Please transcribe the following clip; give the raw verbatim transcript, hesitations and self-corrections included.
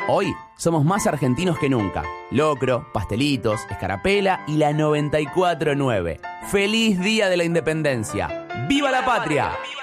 Hoy somos más argentinos que nunca. Locro, pastelitos, escarapela y la noventa y cuatro nueve. ¡Feliz Día de la Independencia! ¡Viva la patria!